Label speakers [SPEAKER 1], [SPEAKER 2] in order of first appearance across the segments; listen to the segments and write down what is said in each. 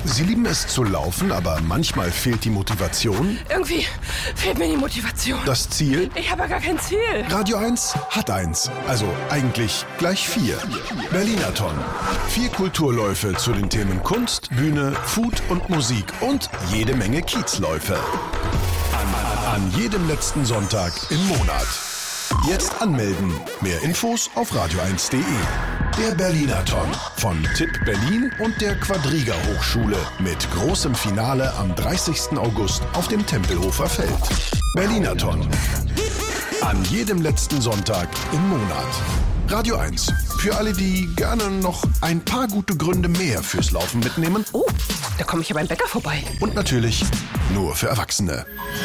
[SPEAKER 1] Sie lieben es zu laufen, aber manchmal fehlt die Motivation?
[SPEAKER 2] Irgendwie fehlt mir die Motivation.
[SPEAKER 1] Das Ziel?
[SPEAKER 2] Ich habe ja gar kein Ziel.
[SPEAKER 1] Radio 1 hat eins. Also eigentlich gleich 4. Berlinathon. 4 Kulturläufe zu den Themen Kunst, Bühne, Food und Musik und jede Menge Kiezläufe. An jedem letzten Sonntag im Monat. Jetzt anmelden. Mehr Infos auf radio1.de. Der Berlinathon von TIP Berlin und der Quadriga Hochschule mit großem Finale am 30. August auf dem Tempelhofer Feld. Berlinathon. An jedem letzten Sonntag im Monat. Radio 1. Für alle, die gerne noch ein paar gute Gründe mehr fürs Laufen mitnehmen.
[SPEAKER 2] Oh, da komme ich ja beim Bäcker vorbei.
[SPEAKER 1] Und natürlich nur für Erwachsene.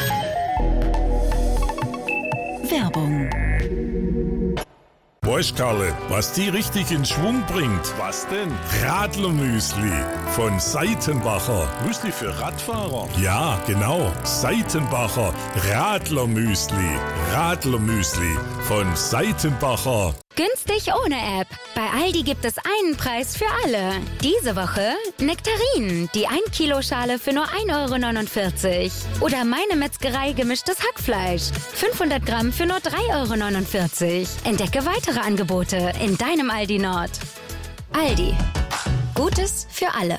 [SPEAKER 3] Werbung.
[SPEAKER 4] Weißt Karle, was die richtig in Schwung bringt? Was denn? Radlermüsli von Seitenbacher. Müsli für Radfahrer? Ja, genau. Seitenbacher Radlermüsli. Radlermüsli von Seitenbacher.
[SPEAKER 5] Günstig ohne App. Bei Aldi gibt es einen Preis für alle. Diese Woche Nektarinen, die 1 Kilo Schale für nur 1,49 €. Oder Meine Metzgerei gemischtes Hackfleisch. 500 Gramm für nur 3,49 €. Entdecke weitere Angebote in deinem Aldi Nord. Aldi. Gutes für alle.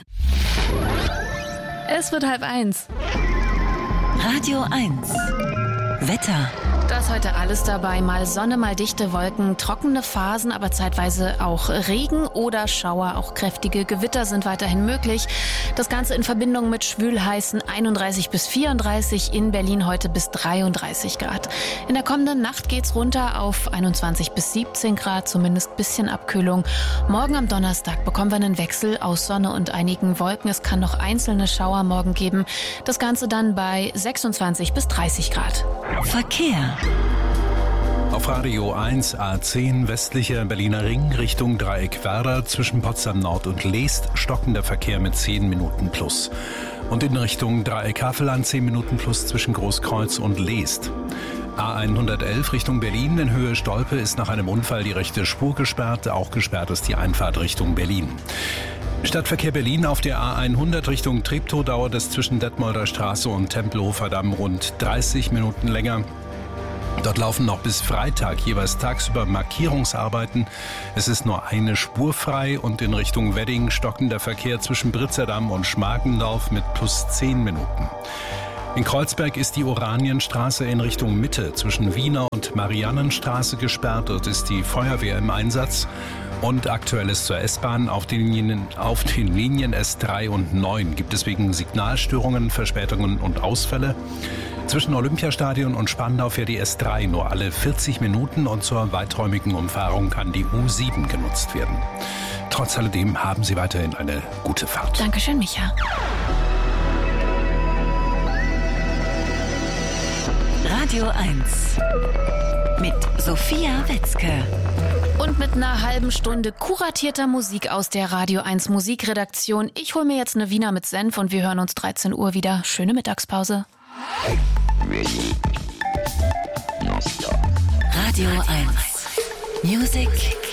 [SPEAKER 6] Es wird 12:30.
[SPEAKER 3] Radio 1. Wetter.
[SPEAKER 6] Da ist heute alles dabei. Mal Sonne, mal dichte Wolken, trockene Phasen, aber zeitweise auch Regen oder Schauer. Auch kräftige Gewitter sind weiterhin möglich. Das Ganze in Verbindung mit schwülheißen 31 bis 34, in Berlin heute bis 33 Grad. In der kommenden Nacht geht's runter auf 21 bis 17 Grad, zumindest ein bisschen Abkühlung. Morgen am Donnerstag bekommen wir einen Wechsel aus Sonne und einigen Wolken. Es kann noch einzelne Schauer morgen geben. Das Ganze dann bei 26 bis 30 Grad.
[SPEAKER 3] Verkehr.
[SPEAKER 7] Auf Radio 1 A10 westlicher Berliner Ring Richtung Dreieck Werder zwischen Potsdam Nord und Leest stockender Verkehr mit 10 Minuten plus. Und in Richtung Dreieck Havelland 10 Minuten plus zwischen Großkreuz und Leest. A111 Richtung Berlin in Höhe Stolpe ist nach einem Unfall die rechte Spur gesperrt. Auch gesperrt ist die Einfahrt Richtung Berlin. Stadtverkehr Berlin auf der A100 Richtung Treptow dauert es zwischen Detmolder Straße und Tempelhofer Damm rund 30 Minuten länger. Dort laufen noch bis Freitag jeweils tagsüber Markierungsarbeiten. Es ist nur eine Spur frei und in Richtung Wedding stockender Verkehr zwischen Britzerdamm und Schmargendorf mit plus 10 Minuten. In Kreuzberg ist die Oranienstraße in Richtung Mitte zwischen Wiener und Mariannenstraße gesperrt. Dort ist die Feuerwehr im Einsatz. Und Aktuelles zur S-Bahn. Auf den Linien S3 und 9 gibt es wegen Signalstörungen, Verspätungen und Ausfälle. Zwischen Olympiastadion und Spandau fährt die S3 nur alle 40 Minuten und zur weiträumigen Umfahrung kann die U7 genutzt werden. Trotz alledem haben Sie weiterhin eine gute Fahrt.
[SPEAKER 6] Dankeschön, Micha.
[SPEAKER 3] Radio 1 mit Sophia Wetzke.
[SPEAKER 6] Und mit einer halben Stunde kuratierter Musik aus der Radio 1 Musikredaktion. Ich hole mir jetzt eine Wiener mit Senf und wir hören uns 13 Uhr wieder. Schöne Mittagspause.
[SPEAKER 3] Radio 1 Music